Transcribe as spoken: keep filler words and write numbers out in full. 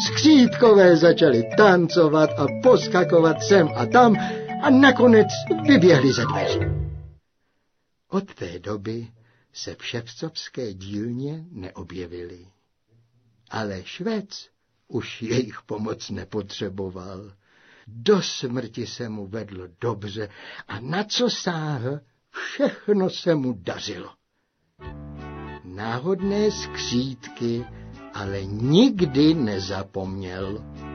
Skřítkové začali tancovat a poskakovat sem a tam a nakonec vyběhli za dveře. Od té doby se v ševcovské dílně neobjevili. Ale Švec už jejich pomoc nepotřeboval. Do smrti se mu vedlo dobře a na co sáhl, všechno se mu dařilo. Náhodné skřítky ale nikdy nezapomněl.